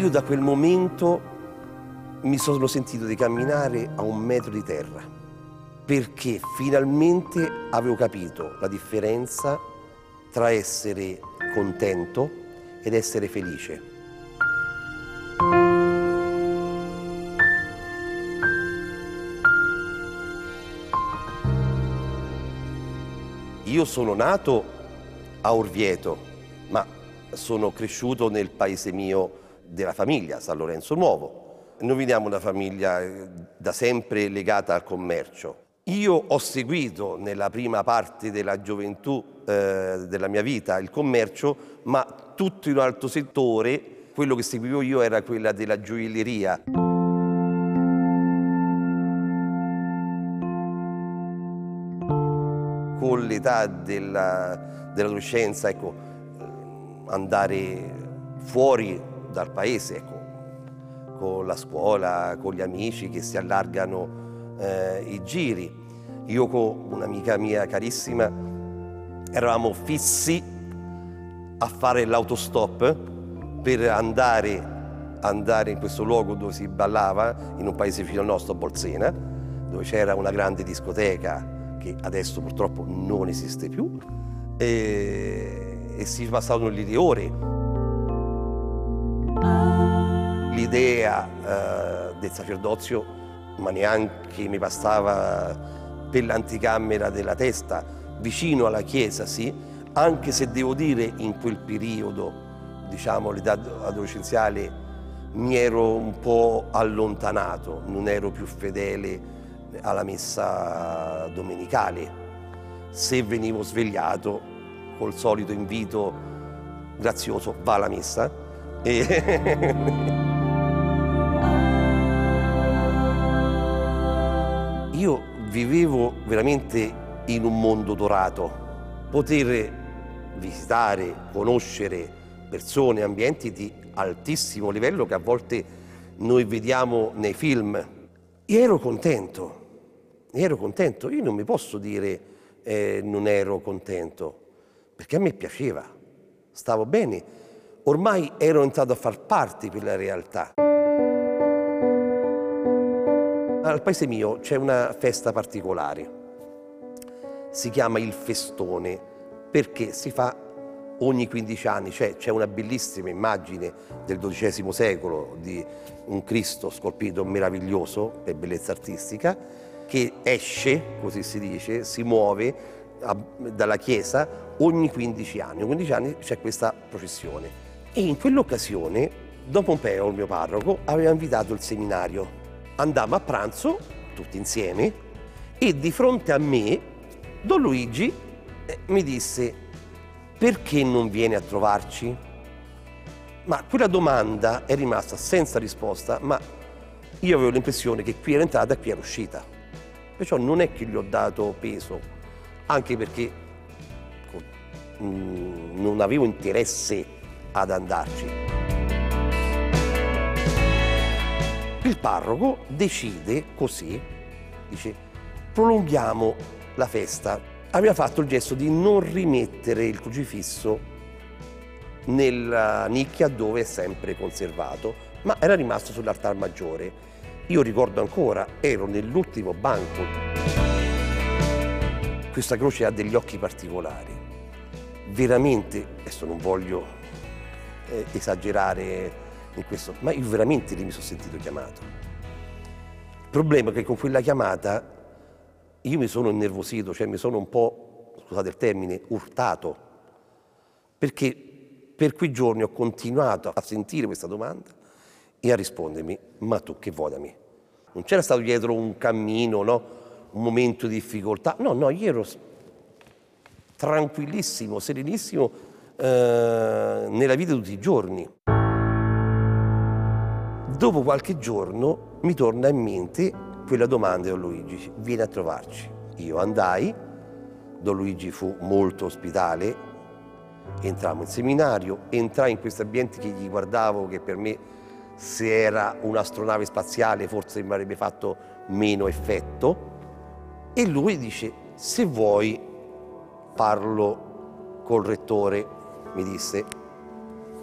Io da quel momento mi sono sentito di camminare a 1 metro di terra, perché finalmente avevo capito la differenza tra essere contento ed essere felice. Io sono nato a Orvieto, ma sono cresciuto nel paese mio della famiglia, San Lorenzo Nuovo. Noi veniamo da una famiglia da sempre legata al commercio. Io ho seguito nella prima parte della gioventù della mia vita il commercio, ma tutto in un altro settore. Quello che seguivo io era quella della gioielleria. Con l'età dell'adolescenza, ecco, andare fuori dal paese, ecco, con la scuola, con gli amici che si allargano i giri. Io con un'amica mia carissima eravamo fissi a fare l'autostop per andare in questo luogo dove si ballava, in un paese vicino al nostro, Bolsena, dove c'era una grande discoteca che adesso purtroppo non esiste più, e si passavano lì le ore. L'idea del sacerdozio, ma neanche mi passava per l'anticamera della testa, vicino alla chiesa sì, anche se devo dire in quel periodo, diciamo l'età adolescenziale, mi ero un po' allontanato, non ero più fedele alla messa domenicale. Se venivo svegliato col solito invito grazioso, va alla messa. Io vivevo veramente in un mondo dorato. Poter visitare, conoscere persone, ambienti di altissimo livello che a volte noi vediamo nei film. Io ero contento. Io non mi posso dire non ero contento, perché a me piaceva, stavo bene, ormai ero entrato a far parte di quella realtà. Al paese mio c'è una festa particolare, si chiama il Festone, perché si fa ogni 15 anni, c'è una bellissima immagine del XII secolo di un Cristo scolpito meraviglioso per bellezza artistica, che esce, così si dice, si muove dalla chiesa ogni 15 anni. Ogni 15 anni c'è questa processione. E in quell'occasione Don Pompeo, il mio parroco, aveva invitato il seminario. Andammo a pranzo, tutti insieme, e di fronte a me Don Luigi mi disse: perché non vieni a trovarci? Ma quella domanda è rimasta senza risposta, ma io avevo l'impressione che qui era entrata e qui era uscita. Perciò non è che gli ho dato peso, anche perché non avevo interesse ad andarci. Il parroco decide così, dice: prolunghiamo la festa. Aveva fatto il gesto di non rimettere il crocifisso nella nicchia dove è sempre conservato, ma era rimasto sull'altar maggiore. Io ricordo ancora, ero nell'ultimo banco. Questa croce ha degli occhi particolari. Veramente, adesso non voglio esagerare in questo, ma io veramente lì mi sono sentito chiamato. Il problema è che con quella chiamata io mi sono innervosito, cioè mi sono un po', scusate il termine, urtato, perché per quei giorni ho continuato a sentire questa domanda e a rispondermi: ma tu che vuoi da me? Non c'era stato dietro un cammino, no? Un momento di difficoltà. No, io ero tranquillissimo, serenissimo nella vita di tutti i giorni. Dopo qualche giorno mi torna in mente quella domanda di Don Luigi: vieni a trovarci. Io andai, Don Luigi fu molto ospitale, entrammo in seminario, entrai in questi ambienti che gli guardavo, che per me, se era un'astronave spaziale, forse mi avrebbe fatto meno effetto. E lui dice: se vuoi parlo col rettore, mi disse,